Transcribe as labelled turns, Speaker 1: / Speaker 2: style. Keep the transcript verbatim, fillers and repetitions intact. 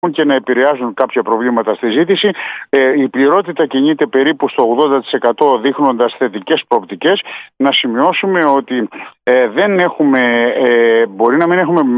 Speaker 1: και να επηρεάζουν κάποια προβλήματα στη ζήτηση. Ε, η πληρότητα κινείται περίπου στο ογδόντα τοις εκατό, δείχνοντας θετικές προοπτικές. Να σημειώσουμε ότι ε, δεν έχουμε, ε, μπορεί να μην έχουμε